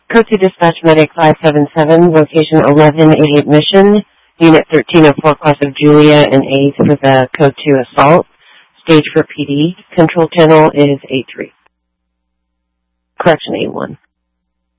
Code 2 Dispatch Medic 577, location 1188 Mission, Unit 1304, class of Julia and A for the Code 2 assault. Stage for PD. Control channel is 83. Correction 81.